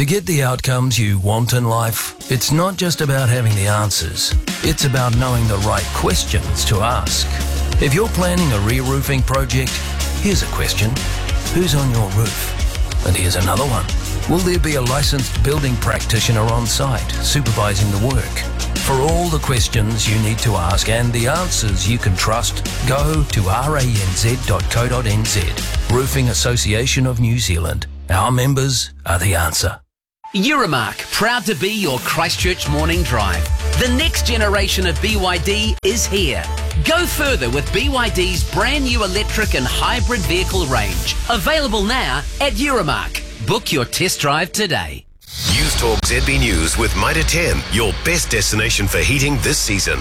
To get the outcomes you want in life, it's not just about having the answers. It's about knowing the right questions to ask. If you're planning a re-roofing project, here's a question. Who's on your roof? And here's another one. Will there be a licensed building practitioner on site supervising the work? For all the questions you need to ask and the answers you can trust, go to ranz.co.nz. Roofing Association of New Zealand. Our members are the answer. Euromark, proud to be your Christchurch morning drive. The next generation of BYD is here. Go further with BYD's brand new electric and hybrid vehicle range. Available now at Euromark. Book your test drive today. News Talk ZB News with Mitre 10, your best destination for heating this season.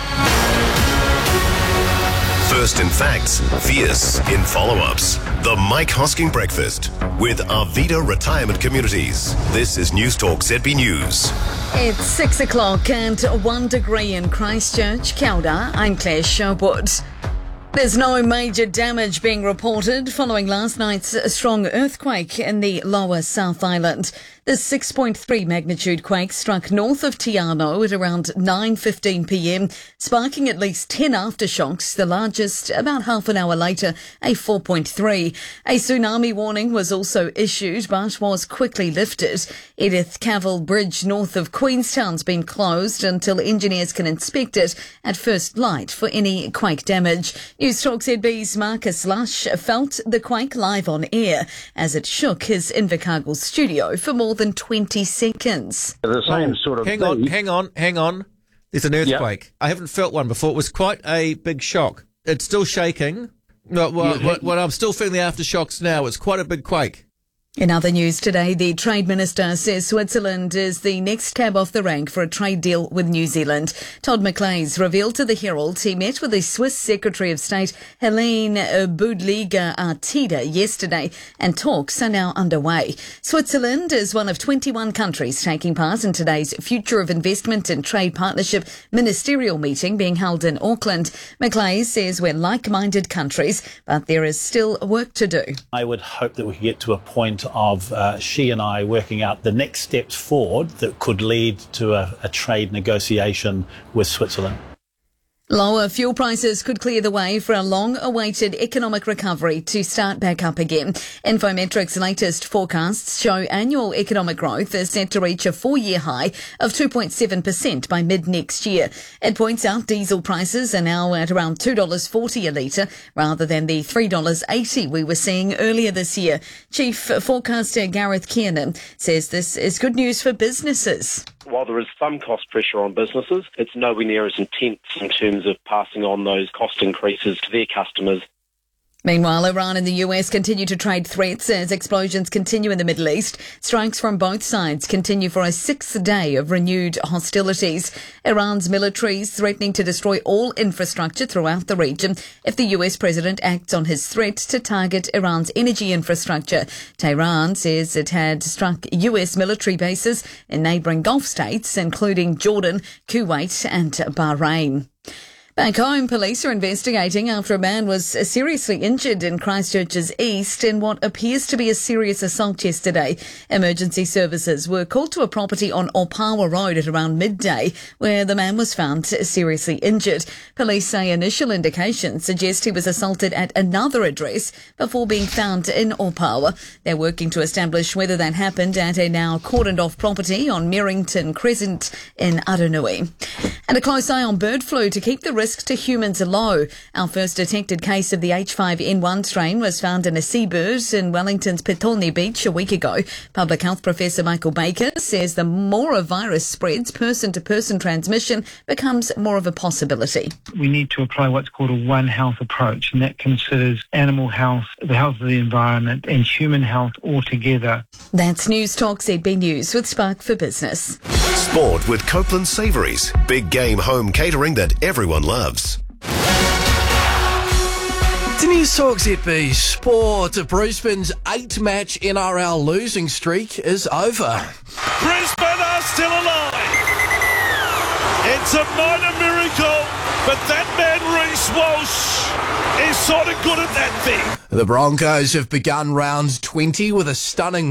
First in facts, fierce in follow-ups. The Mike Hosking Breakfast with Arvida Retirement Communities. This is News Talk ZB News. It's 6 o'clock and 1 degree in Christchurch. Kia ora, I'm Claire Sherwood. There's no major damage being reported following last night's strong earthquake in the lower South Island. The 6.3 magnitude quake struck north of Te Anau at around 9:15 p.m, sparking at least 10 aftershocks, the largest about half an hour later, a 4.3. A tsunami warning was also issued but was quickly lifted. Edith Cavell Bridge north of Queenstown's been closed until engineers can inspect it at first light for any quake damage. News Talk ZB's Marcus Lush felt the quake live on air as it shook his Invercargill studio for more than 20 seconds. The same sort of hang thing. on. There's an earthquake. Yep. I haven't felt one before. It was quite a big shock. It's still shaking. Well, I'm still feeling the aftershocks now. It's quite a big quake. In other news today, the Trade Minister says Switzerland is the next cab off the rank for a trade deal with New Zealand. Todd McLeys revealed to the Herald he met with the Swiss Secretary of State Helene Budliger-Artida yesterday and talks are now underway. Switzerland is one of 21 countries taking part in today's Future of Investment and Trade Partnership ministerial meeting being held in Auckland. McLeys says we're like-minded countries, but there is still work to do. I would hope that we could get to a point of she and I working out the next steps forward that could lead to a trade negotiation with Switzerland. Lower fuel prices could clear the way for a long-awaited economic recovery to start back up again. Infometric's latest forecasts show annual economic growth is set to reach a 4-year high of 2.7% by mid-next year. It points out diesel prices are now at around $2.40 a litre rather than the $3.80 we were seeing earlier this year. Chief forecaster Gareth Kiernan says this is good news for businesses. While there is some cost pressure on businesses, it's nowhere near as intense in terms of passing on those cost increases to their customers. Meanwhile, Iran and the US continue to trade threats as explosions continue in the Middle East. Strikes from both sides continue for a 6th day of renewed hostilities. Iran's military is threatening to destroy all infrastructure throughout the region if the US president acts on his threat to target Iran's energy infrastructure. Tehran says it had struck US military bases in neighbouring Gulf states, including Jordan, Kuwait and Bahrain. Back home, police are investigating after a man was seriously injured in Christchurch's east in what appears to be a serious assault yesterday. Emergency services were called to a property on Opawa Road at around midday where the man was found seriously injured. Police say initial indications suggest he was assaulted at another address before being found in Opawa. They're working to establish whether that happened at a now cordoned off property on Merrington Crescent in Aranui. And a close eye on bird flu to keep the risk to humans low. Our first detected case of the H5N1 strain was found in a seabird in Wellington's Petone Beach a week ago. Public health professor Michael Baker says the more a virus spreads, person-to-person transmission becomes more of a possibility. We need to apply what's called a One Health approach, and that considers animal health, the health of the environment, and human health altogether. That's News Talk ZB News with Spark for Business. Sport with Copeland Savouries. Big game home catering that everyone loves. To News Talk ZB Sport, Brisbane's 8-match NRL losing streak is over. Brisbane are still alive. It's a minor miracle, but that man Reece Walsh is sort of good at that thing. The Broncos have begun round 20 with a stunning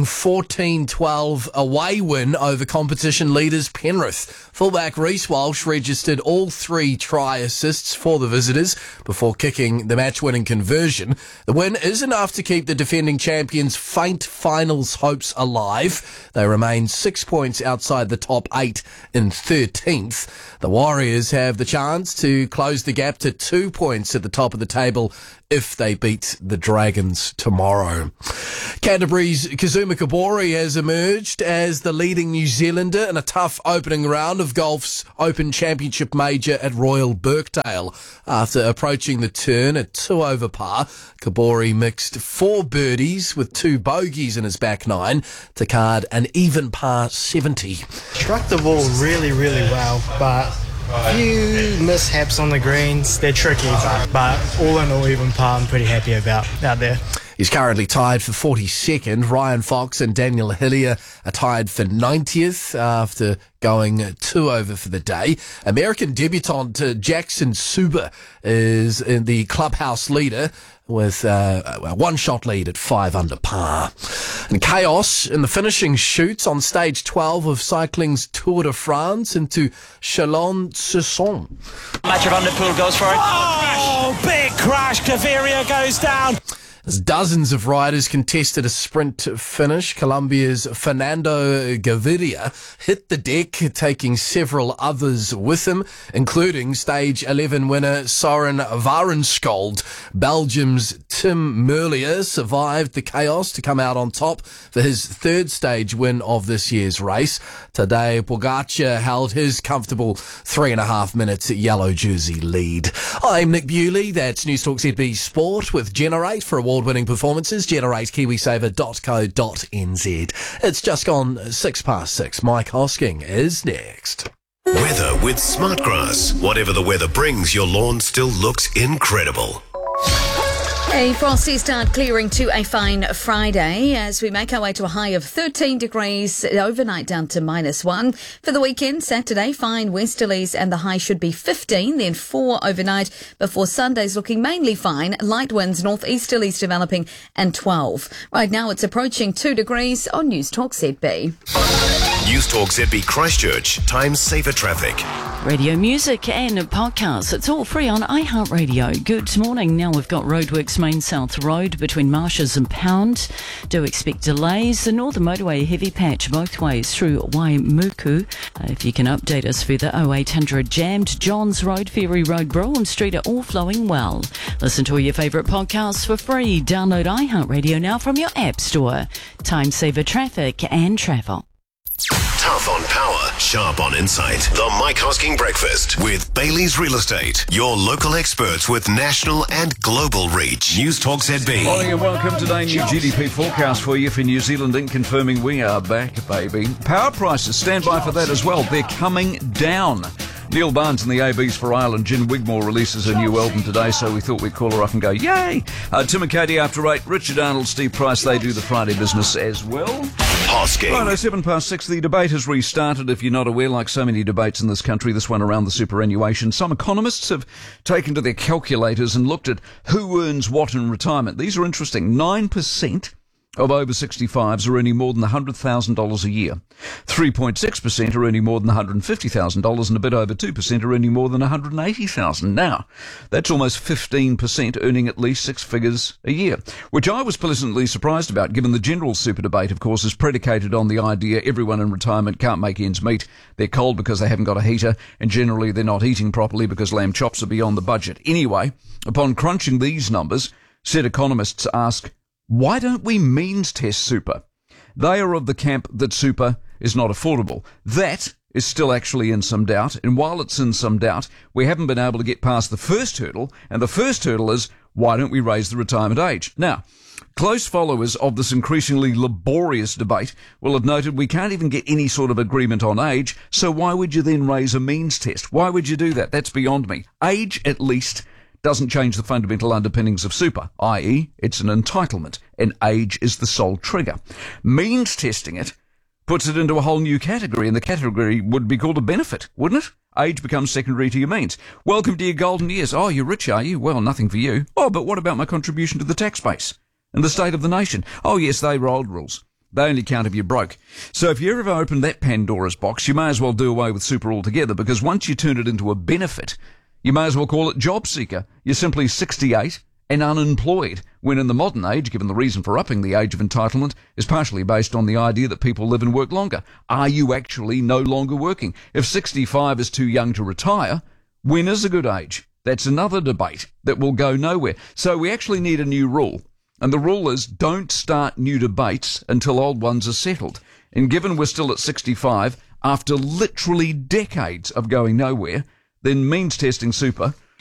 14-12 away win over competition leaders Penrith. Fullback Reece Walsh registered all 3 try assists for the visitors before kicking the match-winning conversion. The win is enough to keep the defending champions' faint finals hopes alive. They remain 6 points outside the top 8 in 13th. The Warriors have the chance to close the gap to 2 points at the top of the table if they beat the Dragons tomorrow. Canterbury's Kazuma Kobori has emerged as the leading New Zealander in a tough opening round of golf's Open Championship major at Royal Birkdale. After approaching the turn at 2 over par, Kobori mixed 4 birdies with 2 bogeys in his back nine to card an even par 70. Struck the ball really, really well, but a few mishaps on the greens. They're tricky, but all in all, even par, I'm pretty happy about out there. He's currently tied for 42nd. Ryan Fox and Daniel Hillier are tied for 90th after going 2 over for the day. American debutant Jackson Suber is in the clubhouse leader with a 1-shot lead at 5 under par. And chaos in the finishing chutes on stage 12 of cycling's Tour de France into Chalon-sur-Saône. Match of Underpool goes for it. Oh, big crash. Gaviria goes down. As dozens of riders contested a sprint finish, Colombia's Fernando Gaviria hit the deck, taking several others with him, including stage 11 winner Soren Varenskold. Belgium's Tim Merlier survived the chaos to come out on top for his 3rd stage win of this year's race. Today, Pogacar held his comfortable 3.5 minutes yellow jersey lead. I'm Nick Bewley. That's News Talk ZB Sport with Generate for award-winning performances. Generate KiwiSaver.co.nz. It's just gone 6:06. Mike Hosking is next. Weather with Smartgrass. Whatever the weather brings, your lawn still looks incredible. A frosty start clearing to a fine Friday as we make our way to a high of 13 degrees overnight down to -1. For the weekend, Saturday, fine westerlies and the high should be 15, then 4 overnight before Sunday's looking mainly fine. Light winds, northeasterlies developing and 12. Right now it's approaching 2 degrees on News Talk ZB. News Talk ZB Christchurch. Time saver traffic. Radio music and podcasts. It's all free on iHeartRadio. Good morning. Now we've got roadworks Main South Road between Marshes and Pound. Do expect delays. The Northern Motorway heavy patch both ways through Waimuku. If you can update us further, 0800 jammed. Johns Road, Ferry Road, Brougham Street are all flowing well. Listen to all your favourite podcasts for free. Download iHeartRadio now from your app store. Time saver traffic and travel. Tough on power, sharp on insight. The Mike Hosking Breakfast with Bailey's Real Estate. Your local experts with national and global reach. News Talk ZB. Morning and welcome. Today, new GDP forecast for you for New Zealand Inc. confirming we are back, baby. Power prices, stand by for that as well. They're coming down. Neil Barnes and the ABs for Ireland. Jen Wigmore releases a new album today, so we thought we'd call her up and go, yay! Tim and Katie after 8, Richard Arnold, Steve Price, they do the Friday business as well. Hosking. Right, 6:07. The debate has restarted, if you're not aware, like so many debates in this country, this one around the superannuation. Some economists have taken to their calculators and looked at who earns what in retirement. These are interesting. 9% of over 65s are earning more than $100,000 a year. 3.6% are earning more than $150,000 and a bit over 2% are earning more than $180,000. Now, that's almost 15% earning at least 6 figures a year, which I was pleasantly surprised about, given the general super debate, of course, is predicated on the idea everyone in retirement can't make ends meet. They're cold because they haven't got a heater, and generally they're not eating properly because lamb chops are beyond the budget. Anyway, upon crunching these numbers, said economists ask, why don't we means test super? They are of the camp that super is not affordable. That is still actually in some doubt, and while it's in some doubt, we haven't been able to get past the first hurdle, and the first hurdle is, why don't we raise the retirement age? Now, close followers of this increasingly laborious debate will have noted we can't even get any sort of agreement on age, so why would you then raise a means test? Why would you do that? That's beyond me. Age, at least, doesn't change the fundamental underpinnings of super, i.e. it's an entitlement, and age is the sole trigger. Means testing it puts it into a whole new category, and the category would be called a benefit, wouldn't it? age becomes secondary to your means. Welcome to your golden years. Oh, you're rich, are you? Well, nothing for you. Oh, but what about my contribution to the tax base and the state of the nation? Oh, yes, they were old rules. They only count if you're broke. So if you ever open that Pandora's box, you may as well do away with super altogether, because once you turn it into a benefit, you may as well call it job seeker. You're simply 68 and unemployed, when in the modern age, given the reason for upping the age of entitlement, is partially based on the idea that people live and work longer. Are you actually no longer working? If 65 is too young to retire, when is a good age? That's another debate that will go nowhere. So we actually need a new rule. And the rule is, don't start new debates until old ones are settled. And given we're still at 65, after literally decades of going nowhere, then means testing super